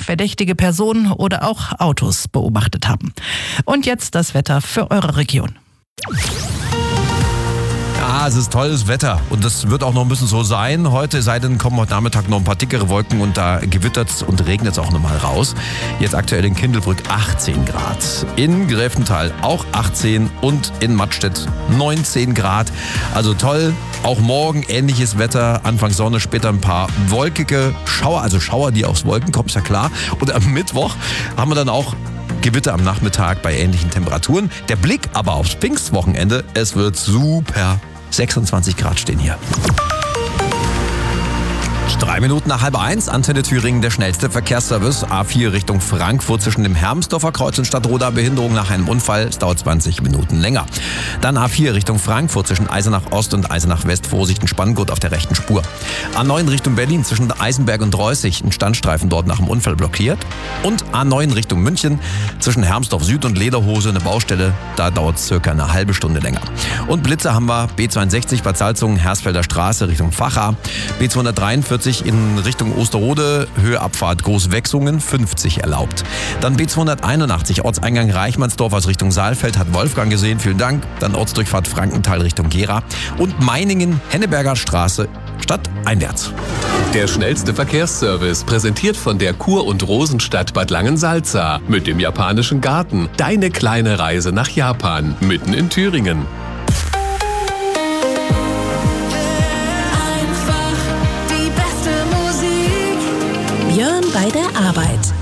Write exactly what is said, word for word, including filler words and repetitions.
verdächtige Personen oder auch Autos beobachtet haben. Und jetzt das Wetter für eure Region. Ja, es ist tolles Wetter und das wird auch noch ein bisschen so sein. Heute, sei denn, kommen heute Nachmittag noch ein paar dickere Wolken und da gewittert es und regnet es auch nochmal raus. Jetzt aktuell in Kindelbrück achtzehn Grad, in Gräfenthal auch achtzehn und in Mattstedt neunzehn Grad. Also toll, auch morgen ähnliches Wetter, Anfang Sonne, später ein paar wolkige Schauer, also Schauer, die aufs Wolken kommen, ist ja klar. Und am Mittwoch haben wir dann auch Gewitter am Nachmittag bei ähnlichen Temperaturen. Der Blick aber aufs Pfingstwochenende, es wird super. sechsundzwanzig Grad stehen hier. Drei Minuten nach halb eins, Antenne Thüringen, der schnellste Verkehrsservice. A vier Richtung Frankfurt zwischen dem Hermsdorfer Kreuz und Stadtroda, Behinderung nach einem Unfall. Es dauert zwanzig Minuten länger. Dann A vier Richtung Frankfurt zwischen Eisenach Ost und Eisenach West. Vorsicht, ein Spanngurt auf der rechten Spur. A neun Richtung Berlin zwischen Eisenberg und Reußig. Ein Standstreifen dort nach dem Unfall blockiert. Und A neun Richtung München zwischen Hermsdorf Süd und Lederhose, eine Baustelle. Da dauert es circa eine halbe Stunde länger. Und Blitze haben wir B zweiundsechzig Bad Salzungen, Hersfelder Straße Richtung Vacha. B zweihundertdreiundvierzig in Richtung Osterode, Höheabfahrt Großwechsungen, fünfzig erlaubt. Dann B zweihunderteinundachtzig, Ortseingang Reichmannsdorf aus Richtung Saalfeld, hat Wolfgang gesehen, vielen Dank. Dann Ortsdurchfahrt Frankenthal Richtung Gera. Und Meiningen, Henneberger Straße, stadteinwärts. Der schnellste Verkehrsservice, präsentiert von der Kur- und Rosenstadt Bad Langensalza. Mit dem japanischen Garten. Deine kleine Reise nach Japan, mitten in Thüringen. Björn bei der Arbeit.